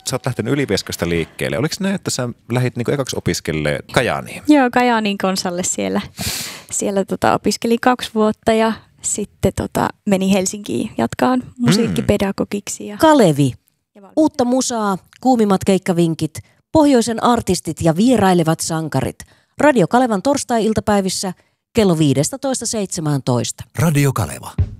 Sä oot lähtenyt Ylivieskasta liikkeelle. Oliko näin, että sä lähdit niin ekaksi opiskelemaan Kajaaniin? Joo, Kajaanin konsalle siellä opiskelin 2 vuotta ja sitten menin Helsinkiin jatkaan musiikkipedagogiksi. Kalevi. Uutta musaa, kuumimmat keikkavinkit, pohjoisen artistit ja vierailevat sankarit. Radio Kalevan torstai-iltapäivissä kello 15.17. Radio Kaleva.